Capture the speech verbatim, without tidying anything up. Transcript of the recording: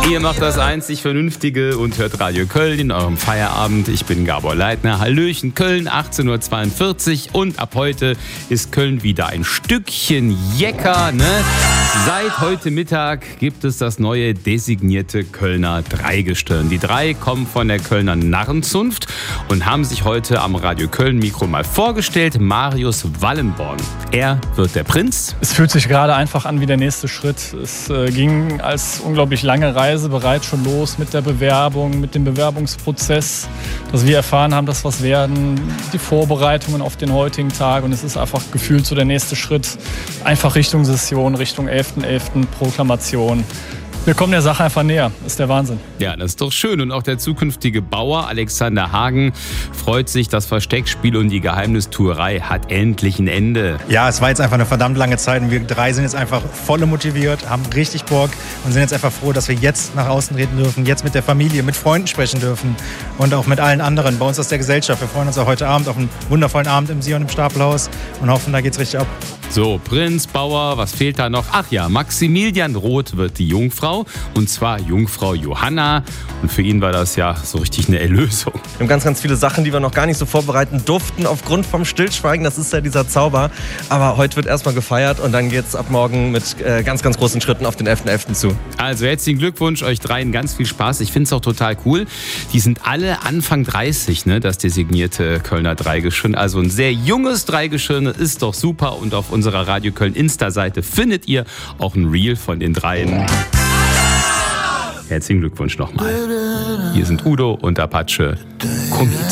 Ihr macht das einzig Vernünftige und hört Radio Köln in eurem Feierabend. Ich bin Gabor Leitner. Hallöchen Köln, achtzehn Uhr zweiundvierzig. Und ab heute ist Köln wieder ein Stückchen jecker, ne? Seit heute Mittag gibt es das neue designierte Kölner Dreigestirn. Die drei kommen von der Kölner Narrenzunft und haben sich heute am Radio Köln Mikro mal vorgestellt. Marius Wallenborn. Er wird der Prinz. Es fühlt sich gerade einfach an wie der nächste Schritt. Es äh, ging als unglaublich lange Reise bereits schon los mit der Bewerbung, mit dem Bewerbungsprozess, dass wir erfahren haben, dass was werden, die Vorbereitungen auf den heutigen Tag, und es ist einfach gefühlt so der nächste Schritt, einfach Richtung Session, Richtung elften elften Proklamation. Wir kommen der Sache einfach näher. Das ist der Wahnsinn. Ja, das ist doch schön. Und auch der zukünftige Bauer Alexander Hagen freut sich, das Versteckspiel und die Geheimnistuerei hat endlich ein Ende. Ja, es war jetzt einfach eine verdammt lange Zeit und wir drei sind jetzt einfach voll motiviert, haben richtig Bock und sind jetzt einfach froh, dass wir jetzt nach außen treten dürfen, jetzt mit der Familie, mit Freunden sprechen dürfen und auch mit allen anderen bei uns aus der Gesellschaft. Wir freuen uns auch heute Abend auf einen wundervollen Abend im Sion im Stapelhaus und hoffen, da geht's richtig ab. So, Prinz, Bauer, was fehlt da noch? Ach ja, Maximilian Roth wird die Jungfrau, und zwar Jungfrau Johanna. Und für ihn war das ja so richtig eine Erlösung. Wir haben ganz, ganz viele Sachen, die wir noch gar nicht so vorbereiten durften, aufgrund vom Stillschweigen. Das ist ja dieser Zauber. Aber heute wird erstmal gefeiert und dann geht's ab morgen mit äh, ganz, ganz großen Schritten auf den elften elften zu. Also herzlichen Glückwunsch, euch dreien ganz viel Spaß. Ich finde es auch total cool. Die sind alle Anfang dreißig, ne, das designierte Kölner Dreigestirn. Also ein sehr junges Dreigestirn, ist doch super. Und auf unserer Radio Köln Insta-Seite findet ihr auch ein Reel von den dreien. Herzlichen Glückwunsch nochmal. Hier sind Udo und Apache. Komet.